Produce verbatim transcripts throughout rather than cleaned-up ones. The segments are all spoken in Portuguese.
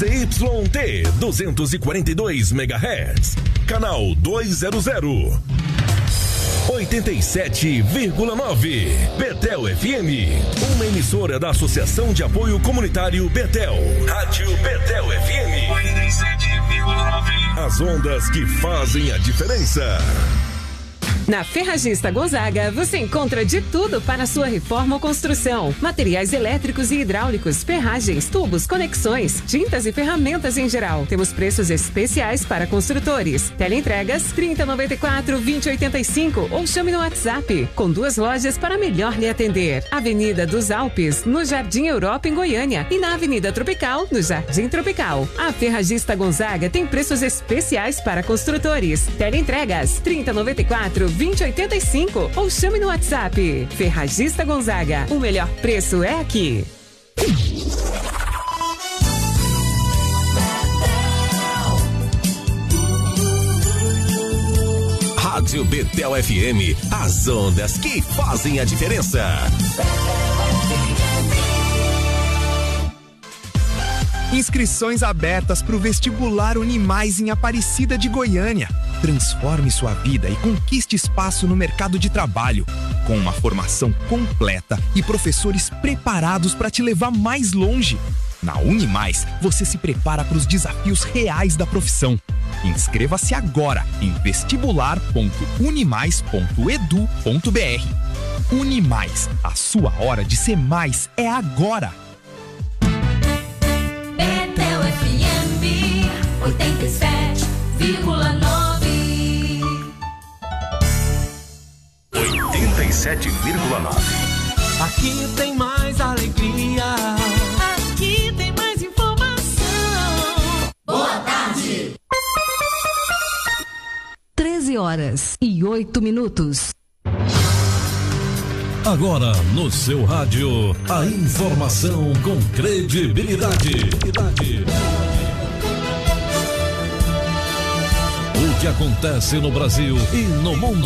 T Y T duzentos e quarenta e dois megahertz, canal duzentos. oitenta e sete vírgula nove Betel F M, uma emissora da Associação de Apoio Comunitário Betel. Rádio Betel F M oitenta e sete vírgula nove. As ondas que fazem a diferença. Na Ferragista Gonzaga, você encontra de tudo para a sua reforma ou construção. Materiais elétricos e hidráulicos, ferragens, tubos, conexões, tintas e ferramentas em geral. Temos preços especiais para construtores. Teleentregas trinta, noventa e quatro, vinte, oitenta e cinco ou chame no WhatsApp. Com duas lojas para melhor lhe atender. Avenida dos Alpes, no Jardim Europa, em Goiânia. E na Avenida Tropical, no Jardim Tropical. A Ferragista Gonzaga tem preços especiais para construtores. Teleentregas trinta, noventa e quatro, vinte, oitenta e cinco ou chame no WhatsApp. Ferragista Gonzaga, o melhor preço é aqui. Rádio Betel F M, as ondas que fazem a diferença. Inscrições abertas para o vestibular Unimais em Aparecida de Goiânia. Transforme sua vida e conquiste espaço no mercado de trabalho, com uma formação completa e professores preparados para te levar mais longe. Na Unimais, você se prepara para os desafios reais da profissão. Inscreva-se agora em vestibular ponto unimais ponto edu ponto br. Unimais, a sua hora de ser mais é agora. Betel F M oitenta e sete vírgula nove. oitenta e sete vírgula nove. Aqui tem mais alegria. Aqui tem mais informação. Boa tarde. treze horas e oito minutos. Agora no seu rádio, a informação com credibilidade. O que acontece no Brasil e no mundo.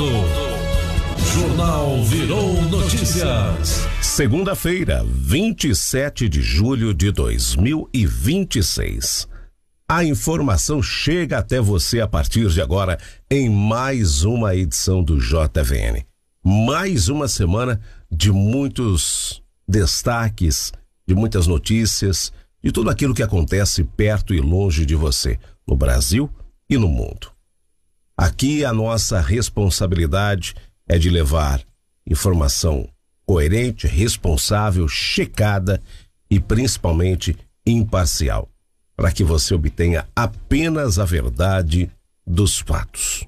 Jornal Virou Notícias. Segunda-feira, vinte e sete de julho de dois mil e vinte e seis. A informação chega até você a partir de agora em mais uma edição do J V N. Mais uma semana de muitos destaques, de muitas notícias, de tudo aquilo que acontece perto e longe de você, no Brasil e no mundo. Aqui a nossa responsabilidade é de levar informação coerente, responsável, checada e principalmente imparcial, para que você obtenha apenas a verdade dos fatos.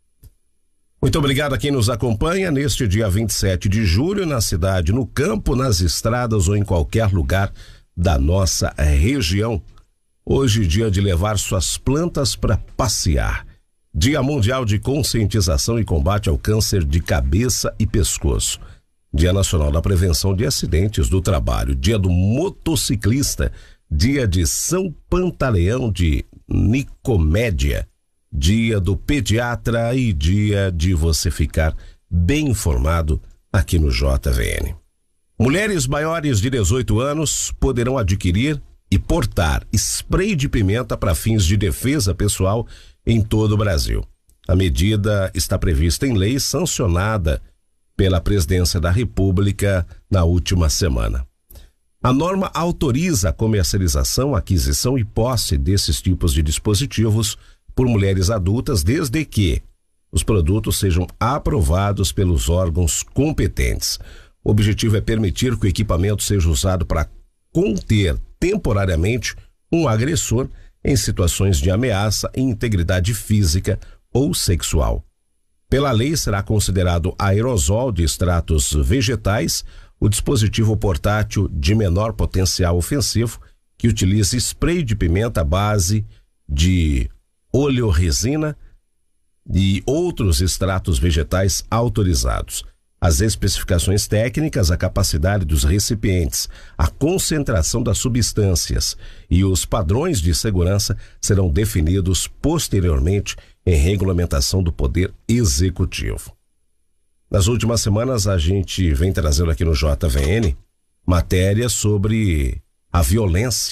Muito obrigado a quem nos acompanha neste dia vinte e sete de julho, na cidade, no campo, nas estradas ou em qualquer lugar da nossa região. Hoje, dia de levar suas plantas para passear. Dia Mundial de Conscientização e Combate ao Câncer de Cabeça e Pescoço. Dia Nacional da Prevenção de Acidentes do Trabalho. Dia do Motociclista. Dia de São Pantaleão de Nicomédia. Dia do Pediatra e dia de você ficar bem informado aqui no J V N. Mulheres maiores de dezoito anos poderão adquirir e portar spray de pimenta para fins de defesa pessoal em todo o Brasil. A medida está prevista em lei sancionada pela Presidência da República na última semana. A norma autoriza a comercialização, aquisição e posse desses tipos de dispositivos por mulheres adultas, desde que os produtos sejam aprovados pelos órgãos competentes. O objetivo é permitir que o equipamento seja usado para conter temporariamente um agressor em situações de ameaça à integridade física ou sexual. Pela lei, será considerado aerosol de extratos vegetais o dispositivo portátil de menor potencial ofensivo que utiliza spray de pimenta à base de oleoresina e outros extratos vegetais autorizados. As especificações técnicas, a capacidade dos recipientes, a concentração das substâncias e os padrões de segurança serão definidos posteriormente em regulamentação do Poder Executivo. Nas últimas semanas, a gente vem trazendo aqui no J V N matérias sobre a violência,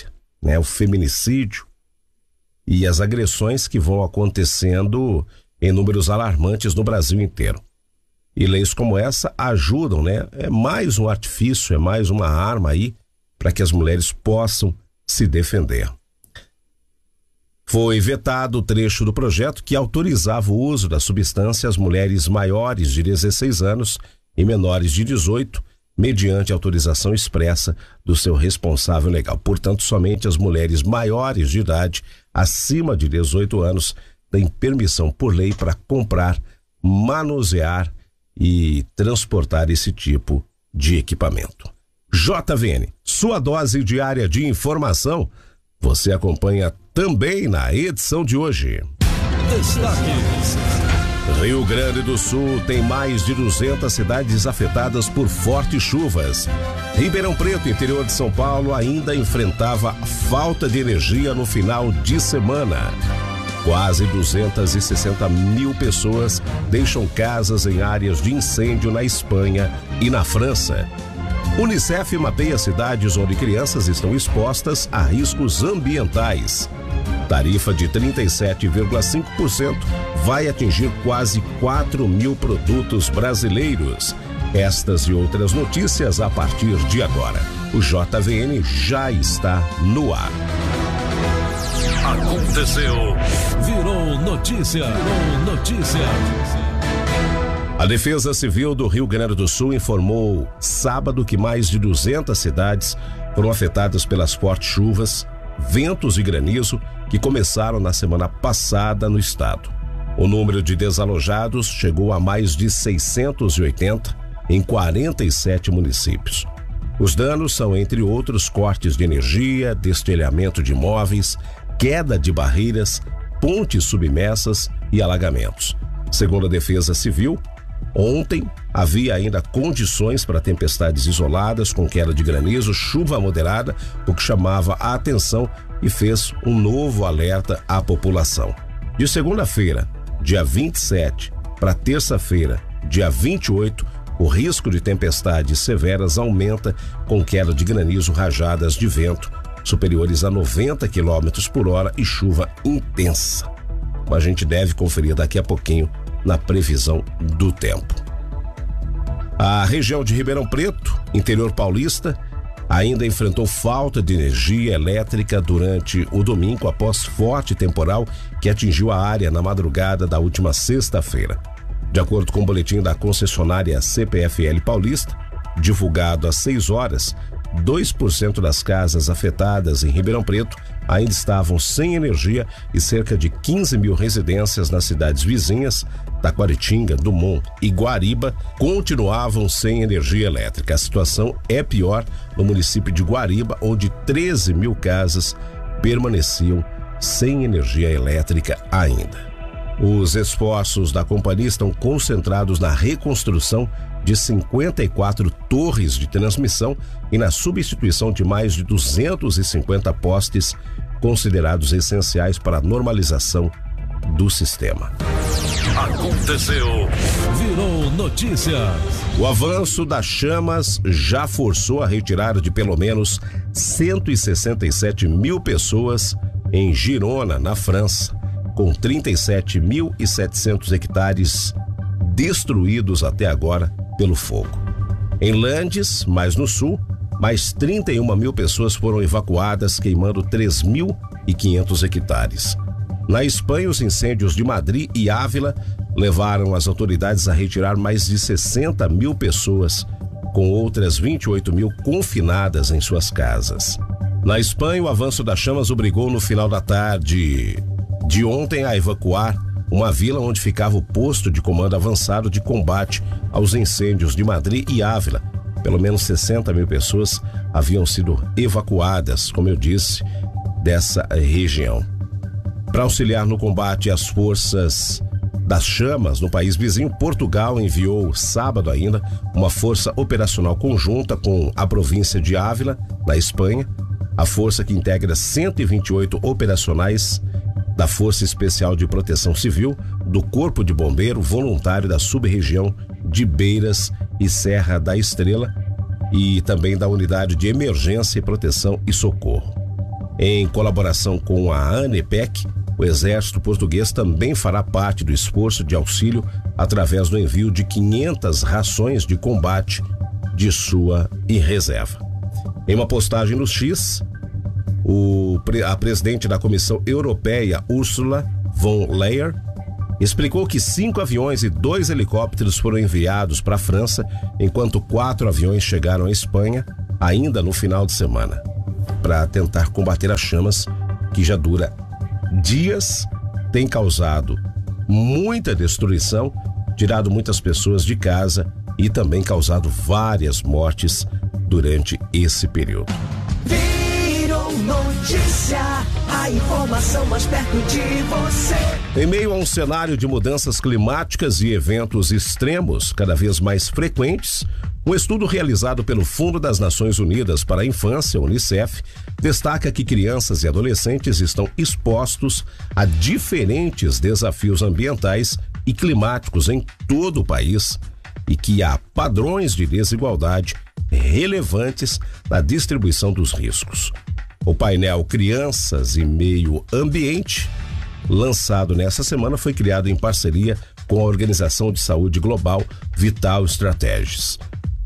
né? O feminicídio e as agressões que vão acontecendo em números alarmantes no Brasil inteiro. E leis como essa ajudam, né? É mais um artifício, é mais uma arma aí para que as mulheres possam se defender. Foi vetado o trecho do projeto que autorizava o uso da substância às mulheres maiores de dezesseis anos e menores de dezoito, mediante autorização expressa do seu responsável legal. Portanto, somente as mulheres maiores de idade, acima de dezoito anos, têm permissão por lei para comprar, manusear e transportar esse tipo de equipamento. J V N, sua dose diária de informação, você acompanha também na edição de hoje. Destaques. Rio Grande do Sul tem mais de duzentas cidades afetadas por fortes chuvas. Ribeirão Preto, interior de São Paulo, ainda enfrentava falta de energia no final de semana. Quase duzentas e sessenta mil pessoas deixam casas em áreas de incêndio na Espanha e na França. Unicef mapeia cidades onde crianças estão expostas a riscos ambientais. Tarifa de trinta e sete vírgula cinco por cento vai atingir quase quatro mil produtos brasileiros. Estas e outras notícias a partir de agora. O J V N já está no ar. Aconteceu. Virou notícia. Virou notícia. A Defesa Civil do Rio Grande do Sul informou sábado que mais de duzentas cidades foram afetadas pelas fortes chuvas, ventos e granizo que começaram na semana passada no estado. O número de desalojados chegou a mais de seiscentos e oitenta em quarenta e sete municípios. Os danos são, entre outros, cortes de energia, destelhamento de imóveis, queda de barreiras, pontes submersas e alagamentos. Segundo a Defesa Civil, ontem havia ainda condições para tempestades isoladas com queda de granizo, chuva moderada, o que chamava a atenção e fez um novo alerta à população. De segunda-feira, dia vinte e sete, para terça-feira, dia vinte e oito, o risco de tempestades severas aumenta com queda de granizo, rajadas de vento superiores a noventa quilômetros por hora e chuva intensa. Mas a gente deve conferir daqui a pouquinho na previsão do tempo. A região de Ribeirão Preto, interior paulista, ainda enfrentou falta de energia elétrica durante o domingo após forte temporal que atingiu a área na madrugada da última sexta-feira. De acordo com o boletim da concessionária C P F L Paulista, divulgado às seis horas, dois por cento das casas afetadas em Ribeirão Preto ainda estavam sem energia e cerca de quinze mil residências nas cidades vizinhas, Taquaritinga, Dumont e Guariba, continuavam sem energia elétrica. A situação é pior no município de Guariba, onde treze mil casas permaneciam sem energia elétrica ainda. Os esforços da companhia estão concentrados na reconstrução de cinquenta e quatro torres de transmissão e na substituição de mais de duzentos e cinquenta postes considerados essenciais para a normalização do sistema. Aconteceu. Virou notícia. O avanço das chamas já forçou a retirada de pelo menos cento e sessenta e sete mil pessoas em Girona, na França, com trinta e sete mil e setecentos hectares destruídos até agora pelo fogo. Em Landes, mais no sul, mais trinta e uma mil pessoas foram evacuadas, queimando três mil e quinhentos hectares. Na Espanha, os incêndios de Madrid e Ávila levaram as autoridades a retirar mais de sessenta mil pessoas, com outras vinte e oito mil confinadas em suas casas. Na Espanha, o avanço das chamas obrigou no final da tarde de ontem a evacuar uma vila onde ficava o posto de comando avançado de combate aos incêndios de Madrid e Ávila. Pelo menos sessenta mil pessoas haviam sido evacuadas, como eu disse, dessa região. Para auxiliar no combate às forças das chamas no país vizinho, Portugal enviou sábado ainda uma força operacional conjunta com a província de Ávila, na Espanha, a força que integra cento e vinte e oito operacionais da Força Especial de Proteção Civil, do Corpo de Bombeiro Voluntário da Sub-Região de Beiras e Serra da Estrela e também da Unidade de Emergência e Proteção e Socorro. Em colaboração com a ANEPEC, o Exército Português também fará parte do esforço de auxílio através do envio de quinhentas rações de combate de sua e reserva. Em uma postagem no X, o, a presidente da Comissão Europeia, Ursula von der Leyen, explicou que cinco aviões e dois helicópteros foram enviados para a França, enquanto quatro aviões chegaram à Espanha ainda no final de semana, para tentar combater as chamas que já dura dias, tem causado muita destruição, tirado muitas pessoas de casa e também causado várias mortes durante esse período. Virou notícia, a informação mais perto de você. Em meio a um cenário de mudanças climáticas e eventos extremos cada vez mais frequentes, um estudo realizado pelo Fundo das Nações Unidas para a Infância, Unicef, destaca que crianças e adolescentes estão expostos a diferentes desafios ambientais e climáticos em todo o país e que há padrões de desigualdade relevantes na distribuição dos riscos. O painel Crianças e Meio Ambiente, lançado nessa semana, foi criado em parceria com a Organização de Saúde Global Vital Strategies.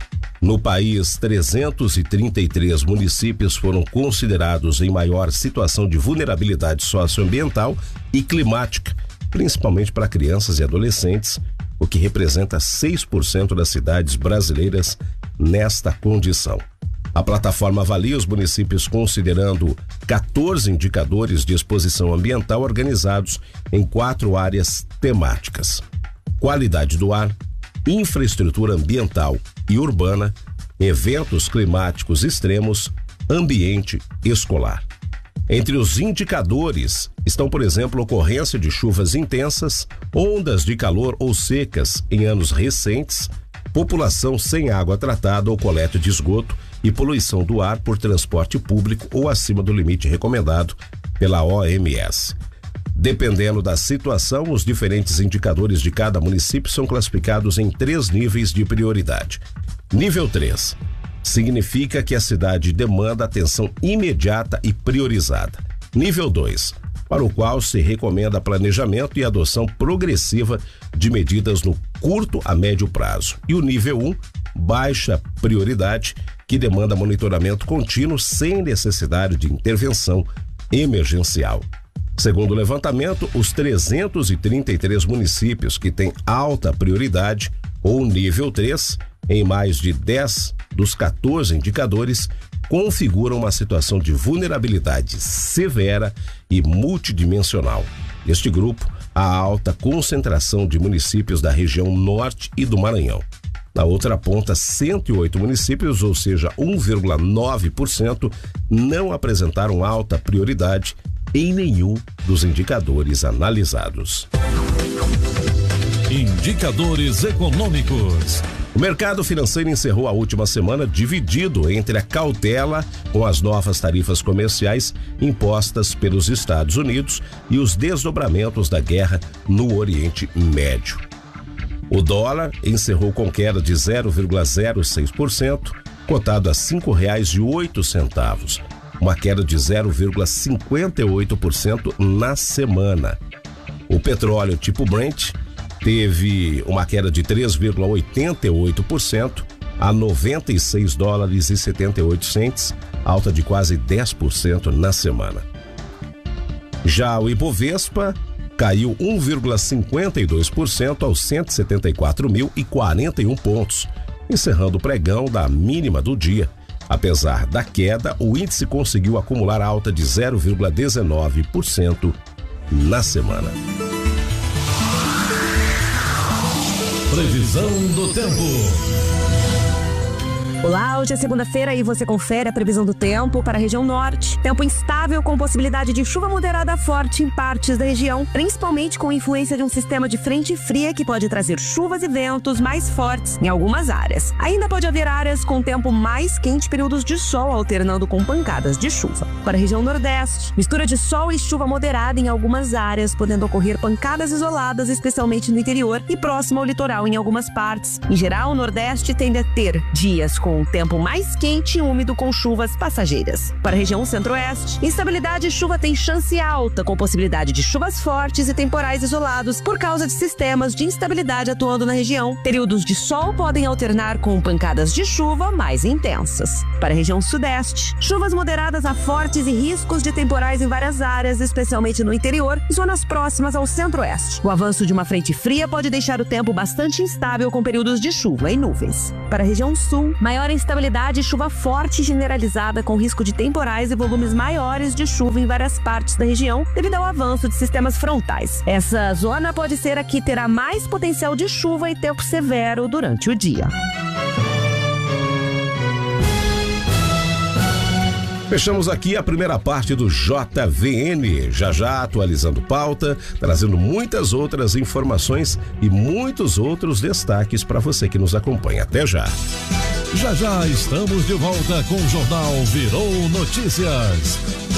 No país, trezentos e trinta e três municípios foram considerados em maior situação de vulnerabilidade socioambiental e climática, principalmente para crianças e adolescentes, o que representa seis por cento das cidades brasileiras nesta condição. A plataforma avalia os municípios considerando quatorze indicadores de exposição ambiental organizados em quatro áreas temáticas: qualidade do ar, infraestrutura ambiental e urbana, eventos climáticos extremos, ambiente escolar. Entre os indicadores estão, por exemplo, ocorrência de chuvas intensas, ondas de calor ou secas em anos recentes, população sem água tratada ou coleta de esgoto e poluição do ar por transporte público ou acima do limite recomendado pela O M S. Dependendo da situação, os diferentes indicadores de cada município são classificados em três níveis de prioridade. Nível três significa que a cidade demanda atenção imediata e priorizada. Nível dois, para o qual se recomenda planejamento e adoção progressiva de medidas no curto a médio prazo. E o nível um, baixa prioridade, que demanda monitoramento contínuo sem necessidade de intervenção emergencial. Segundo o levantamento, os trezentos e trinta e três municípios que têm alta prioridade, ou nível três, em mais de dez dos quatorze indicadores, configuram uma situação de vulnerabilidade severa e multidimensional. Neste grupo, há alta concentração de municípios da região norte e do Maranhão. Na outra ponta, cento e oito municípios, ou seja, um vírgula nove por cento, não apresentaram alta prioridade em nenhum dos indicadores analisados. Indicadores econômicos. O mercado financeiro encerrou a última semana dividido entre a cautela com as novas tarifas comerciais impostas pelos Estados Unidos e os desdobramentos da guerra no Oriente Médio. O dólar encerrou com queda de zero vírgula zero seis por cento, cotado a cinco reais e oito centavos, uma queda de zero vírgula cinquenta e oito por cento na semana. O petróleo tipo Brent teve uma queda de três vírgula oitenta e oito por cento a noventa e seis dólares e setenta e oito centavos, alta de quase dez por cento na semana. Já o Ibovespa caiu um vírgula cinquenta e dois por cento aos cento e setenta e quatro mil e quarenta e um pontos, encerrando o pregão da mínima do dia. Apesar da queda, o índice conseguiu acumular alta de zero vírgula dezenove por cento na semana. Previsão do tempo. Olá, hoje é segunda-feira e você confere a previsão do tempo para a região norte. Tempo instável com possibilidade de chuva moderada forte em partes da região, principalmente com influência de um sistema de frente fria que pode trazer chuvas e ventos mais fortes em algumas áreas. Ainda pode haver áreas com tempo mais quente, períodos de sol alternando com pancadas de chuva. Para a região nordeste, mistura de sol e chuva moderada em algumas áreas, podendo ocorrer pancadas isoladas, especialmente no interior e próximo ao litoral em algumas partes. Em geral, o nordeste tende a ter dias com com um tempo mais quente e úmido com chuvas passageiras. Para a região centro-oeste, instabilidade e chuva tem chance alta, com possibilidade de chuvas fortes e temporais isolados por causa de sistemas de instabilidade atuando na região. Períodos de sol podem alternar com pancadas de chuva mais intensas. Para a região sudeste, chuvas moderadas a fortes e riscos de temporais em várias áreas, especialmente no interior e zonas próximas ao centro-oeste. O avanço de uma frente fria pode deixar o tempo bastante instável com períodos de chuva e nuvens. Para a região sul, maior instabilidade e chuva forte generalizada com risco de temporais e volumes maiores de chuva em várias partes da região devido ao avanço de sistemas frontais. Essa zona pode ser a que terá mais potencial de chuva e tempo severo durante o dia. Fechamos aqui a primeira parte do J V N, já já atualizando pauta, trazendo muitas outras informações e muitos outros destaques para você que nos acompanha. Até já. Já já estamos de volta com o Jornal Virou Notícias.